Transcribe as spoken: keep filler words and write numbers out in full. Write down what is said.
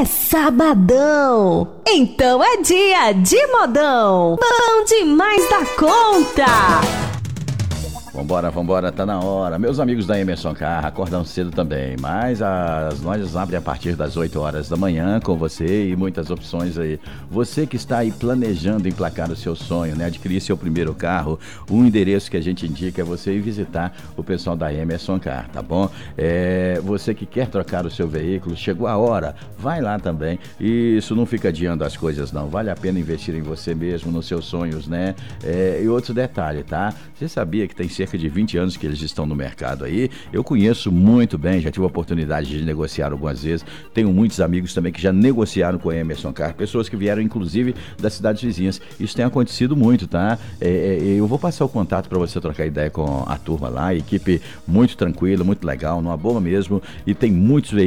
É sabadão, então é dia de modão. Bom demais da conta. Vambora, vambora, tá na hora. Meus amigos da Emerson Carr acordam cedo também, mas as lojas abrem a partir das oito horas da manhã com você e muitas opções aí. Você que está aí planejando emplacar o seu sonho, né? Adquirir seu primeiro carro, o endereço que a gente indica é você ir visitar o pessoal da Emerson Carr, tá bom? É, você que quer trocar o seu veículo, chegou a hora, vai lá também. E isso não fica adiando as coisas não, vale a pena investir em você mesmo, nos seus sonhos, né? É, e outro detalhe, tá? Você sabia que tem cerca de vinte anos que eles estão no mercado aí? Eu conheço muito bem, já tive a oportunidade de negociar algumas vezes, tenho muitos amigos também que já negociaram com a Emerson Carr, pessoas que vieram inclusive das cidades vizinhas. Isso tem acontecido muito, tá? É, é, eu vou passar o contato para você trocar ideia com a turma lá, equipe muito tranquila, muito legal, numa boa mesmo, e tem muitos veículos